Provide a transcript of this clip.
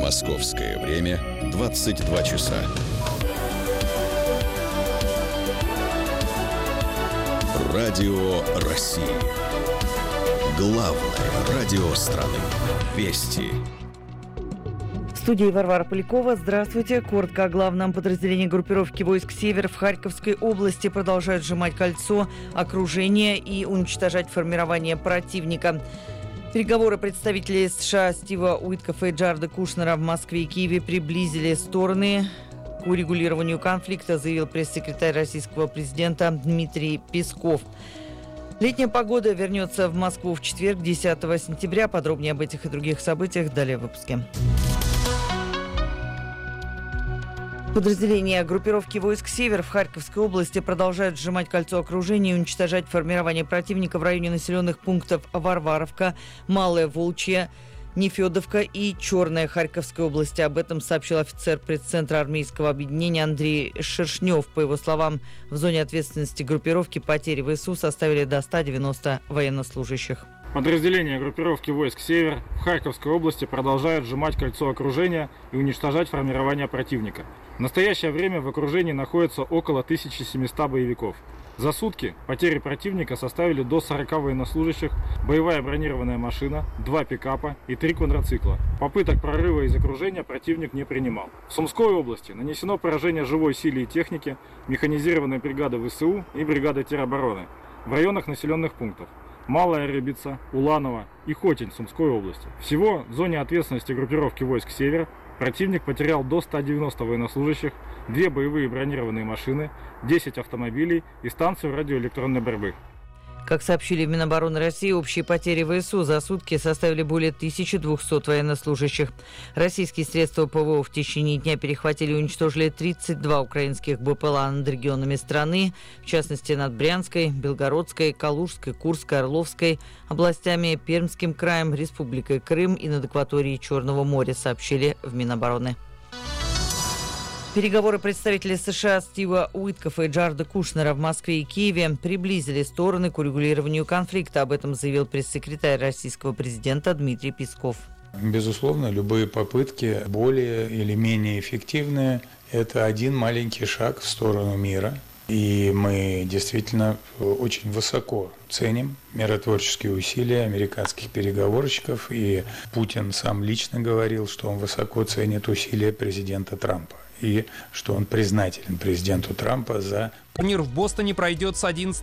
Московское время 22 часа. Радио России. Главное радио страны. Вести. В студии Варвара Полякова. Здравствуйте. Коротко о главном. Подразделении группировки войск «Север» в Харьковской области продолжают сжимать кольцо окружения и уничтожать формирование противника. Переговоры представителей США Стива Уиткофа и Джареда Кушнера в Москве и Киеве приблизили стороны к урегулированию конфликта, заявил пресс-секретарь российского президента Дмитрий Песков. Летняя погода вернется в Москву в четверг, 10 сентября. Подробнее об этих и других событиях далее в выпуске. Подразделения группировки войск «Север» в Харьковской области продолжают сжимать кольцо окружения и уничтожать формирование противника в районе населенных пунктов Варваровка, Малая Волчья, Нефедовка и Черная Харьковской области. Об этом сообщил офицер пресс-центра армейского объединения Андрей Шершнев. По его словам, в зоне ответственности группировки потери ВСУ составили до 190 военнослужащих. Подразделения группировки войск «Север» в Харьковской области продолжают сжимать кольцо окружения и уничтожать формирование противника. В настоящее время в окружении находится около 1700 боевиков. За сутки потери противника составили до 40 военнослужащих, боевая бронированная машина, 2 пикапа и 3 квадроцикла. Попыток прорыва из окружения противник не принимал. В Сумской области нанесено поражение живой силе и технике механизированной бригады ВСУ и бригады теробороны в районах населенных пунктов Малая Рыбица, Уланово и Хотень Сумской области. Всего в зоне ответственности группировки войск «Север» противник потерял до 190 военнослужащих, 2 боевые бронированные машины, 10 автомобилей и станцию радиоэлектронной борьбы. Как сообщили в Минобороны России, общие потери ВСУ за сутки составили более 1200 военнослужащих. Российские средства ПВО в течение дня перехватили и уничтожили 32 украинских БПЛА над регионами страны, в частности над Брянской, Белгородской, Калужской, Курской, Орловской областями, Пермским краем, Республикой Крым и над акваторией Черного моря, сообщили в Минобороны. Переговоры представителей США Стива Уиткофа и Джареда Кушнера в Москве и Киеве приблизили стороны к урегулированию конфликта. Об этом заявил пресс-секретарь российского президента Дмитрий Песков. Безусловно, любые попытки, более или менее эффективные, это один маленький шаг в сторону мира. И мы действительно очень высоко ценим миротворческие усилия американских переговорщиков. И Путин сам лично говорил, что он высоко ценит усилия президента Трампа. И что он признателен президенту Трампа за... Турнир в Бостоне пройдет с 11